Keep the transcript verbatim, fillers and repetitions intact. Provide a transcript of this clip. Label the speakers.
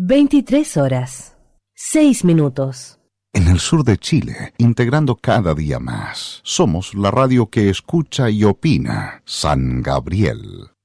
Speaker 1: veintitrés horas, seis minutos.
Speaker 2: En el sur de Chile, integrando cada día más, somos la radio que escucha y opina. San Gabriel.